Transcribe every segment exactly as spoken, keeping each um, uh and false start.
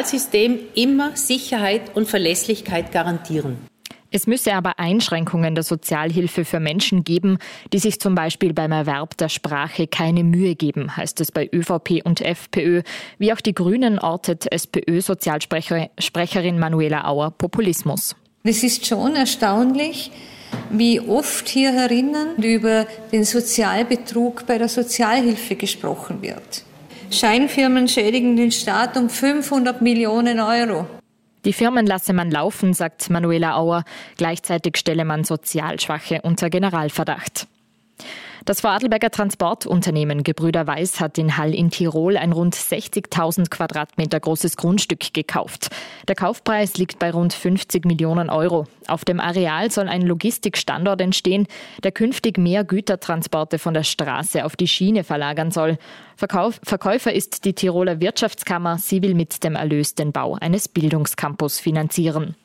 Sozialsystem immer Sicherheit und Verlässlichkeit garantieren. Es müsse aber Einschränkungen der Sozialhilfe für Menschen geben, die sich zum Beispiel beim Erwerb der Sprache keine Mühe geben, heißt es bei ÖVP und FPÖ. Wie auch die Grünen ortet SPÖ-Sozialsprecherin Manuela Auer Populismus. Es ist schon erstaunlich, wie oft hier herinnen über den Sozialbetrug bei der Sozialhilfe gesprochen wird. Scheinfirmen schädigen den Staat um fünfhundert Millionen Euro. Die Firmen lasse man laufen, sagt Manuela Auer. Gleichzeitig stelle man Sozialschwache unter Generalverdacht. Das Vorarlberger Transportunternehmen Gebrüder Weiß hat in Hall in Tirol ein rund sechzigtausend Quadratmeter großes Grundstück gekauft. Der Kaufpreis liegt bei rund fünfzig Millionen Euro. Auf dem Areal soll ein Logistikstandort entstehen, der künftig mehr Gütertransporte von der Straße auf die Schiene verlagern soll. Verkauf, Verkäufer ist die Tiroler Wirtschaftskammer. Sie will mit dem Erlös den Bau eines Bildungscampus finanzieren.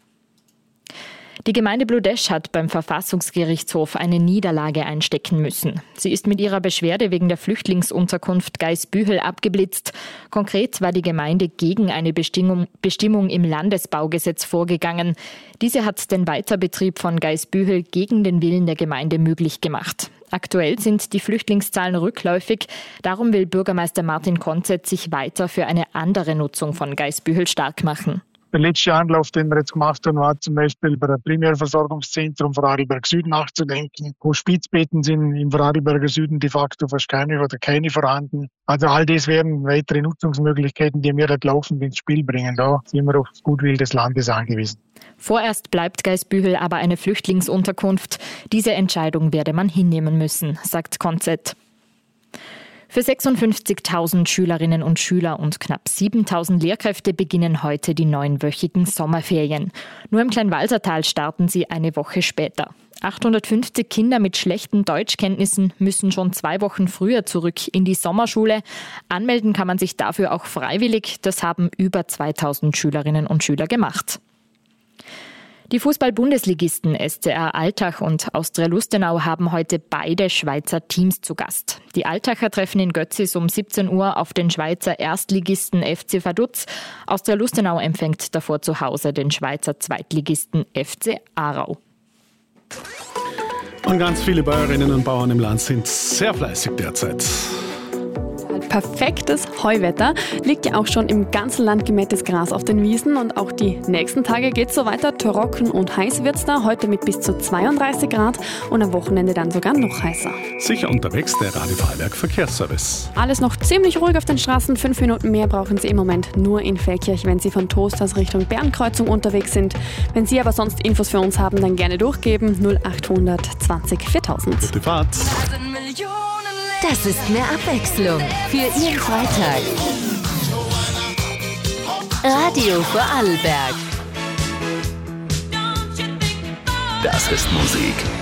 Die Gemeinde Bludesch hat beim Verfassungsgerichtshof eine Niederlage einstecken müssen. Sie ist mit ihrer Beschwerde wegen der Flüchtlingsunterkunft Gaisbühel abgeblitzt. Konkret war die Gemeinde gegen eine Bestimmung, Bestimmung im Landesbaugesetz vorgegangen. Diese hat den Weiterbetrieb von Gaisbühel gegen den Willen der Gemeinde möglich gemacht. Aktuell sind die Flüchtlingszahlen rückläufig. Darum will Bürgermeister Martin Konzett sich weiter für eine andere Nutzung von Gaisbühel stark machen. Der letzte Anlauf, den wir jetzt gemacht haben, war zum Beispiel bei dem Primärversorgungszentrum Vorarlberg Süd nachzudenken, wo Spitzbetten sind im Vorarlberger Süden de facto fast keine oder keine vorhanden. Also all das wären weitere Nutzungsmöglichkeiten, die wir dort laufend ins Spiel bringen. Da sind wir auf das Gutwill des Landes angewiesen. Vorerst bleibt Gaisbühel aber eine Flüchtlingsunterkunft. Diese Entscheidung werde man hinnehmen müssen, sagt Konzett. Für sechsundfünfzigtausend Schülerinnen und Schüler und knapp siebentausend Lehrkräfte beginnen heute die neunwöchigen Sommerferien. Nur im Kleinwalsertal starten sie eine Woche später. achthundertfünfzig Kinder mit schlechten Deutschkenntnissen müssen schon zwei Wochen früher zurück in die Sommerschule. Anmelden kann man sich dafür auch freiwillig. Das haben über zweitausend Schülerinnen und Schüler gemacht. Die Fußball-Bundesligisten S C R Altach und Austria Lustenau haben heute beide Schweizer Teams zu Gast. Die Altacher treffen in Götzis um siebzehn Uhr auf den Schweizer Erstligisten F C Vaduz. Austria Lustenau empfängt davor zu Hause den Schweizer Zweitligisten F C Aarau. Und ganz viele Bäuerinnen und Bauern im Land sind sehr fleißig derzeit. Perfektes Heuwetter, liegt ja auch schon im ganzen Land gemähtes Gras auf den Wiesen und auch die nächsten Tage geht es so weiter. Trocken und heiß wird es da, heute mit bis zu zweiunddreißig Grad und am Wochenende dann sogar noch heißer. Sicher unterwegs der Radio Vorarlberg Verkehrsservice. Alles noch ziemlich ruhig auf den Straßen, fünf Minuten mehr brauchen Sie im Moment nur in Feldkirch, wenn Sie von Toasthaus Richtung Bernkreuzung unterwegs sind. Wenn Sie aber sonst Infos für uns haben, dann gerne durchgeben null achthundert zwanzig viertausend. Gute Fahrt. Das ist mehr Abwechslung für Ihren Freitag. Radio Vorarlberg. Das ist Musik.